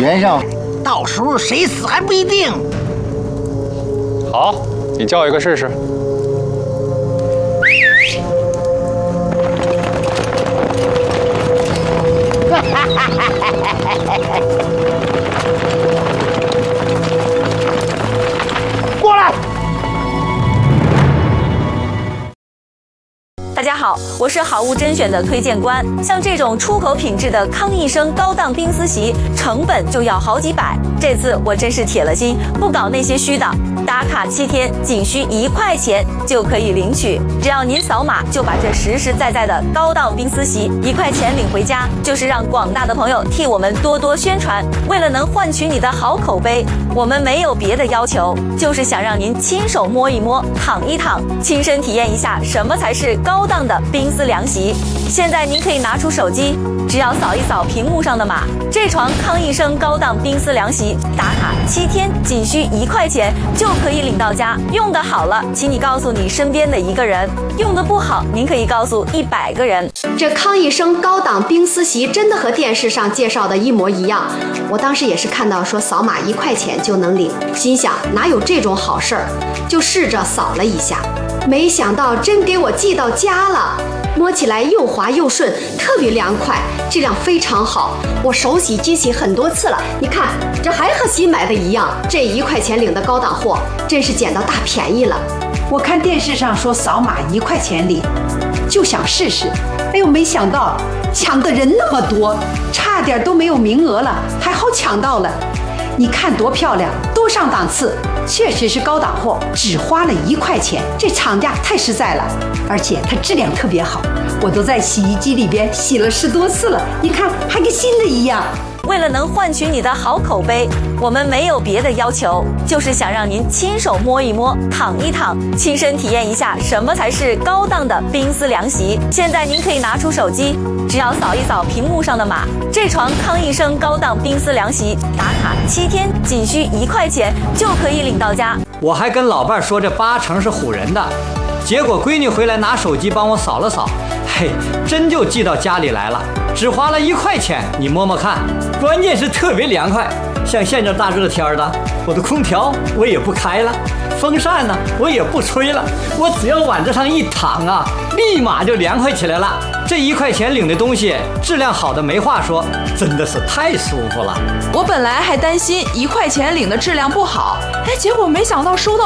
连上， 到时候谁死还不一定。 好，你叫一个试试。 过来。 大家好，我是好物甄选的推荐官。像这种出口品质的康益生高档冰丝席，成本就要好几百。这次我真是铁了心，不搞那些虚的。打卡7天，仅需1块钱就可以领取。只要您扫码，就把这实实在在的高档冰丝席1块钱领回家，就是让广大的朋友替我们多多宣传。为了能换取你的好口碑，我们没有别的要求，就是想让您亲手摸一摸、躺一躺，亲身体验一下什么才是高档的冰丝凉席。现在您可以拿出手机，只要扫一扫屏幕上的码，这床康益生高档冰丝凉席打卡7天，仅需1块钱就可以领到家。用得好了，请你告诉你身边的1个人；用得不好，您可以告诉100个人。 这康益生高档冰丝席真的和电视上介绍的一模一样。我当时也是看到说扫码1块钱就能领，心想哪有这种好事儿，就试着扫了一下，没想到真给我寄到家了。摸起来又滑又顺，特别凉快，质量非常好。我手洗机洗很多次了，你看这还和新买的一样。这1块钱领的高档货，真是捡到大便宜了。 我看电视上说扫码1块钱领，就想试试。哎呦，没想到抢的人那么多，差点都没有名额了，还好抢到了。你看多漂亮，多上档次，确实是高档货，只花了1块钱，这厂家太实在了，而且它质量特别好，我都在洗衣机里边洗了10多次了，你看还跟新的一样。 为了能换取你的好口碑，我们没有别的要求，就是想让您亲手摸一摸、躺一躺，亲身体验一下什么才是高档的冰丝凉席。现在您可以拿出手机，只要扫一扫屏幕上的码，这床康益生高档冰丝凉席打卡7天，仅需1块钱就可以领到家。 我还跟老伴说这8成是唬人的，结果闺女回来拿手机帮我扫了扫，嘿，真就寄到家里来了，只花了1块钱，你摸摸看，关键是特别凉快。像现在大热天的，我的空调我也不开了，风扇呢我也不吹了，我只要往这上一躺啊，立马就凉快起来了。这1块钱领的东西质量好的没话说，真的是太舒服了。 我本来还担心1块钱领的质量不好，结果没想到收到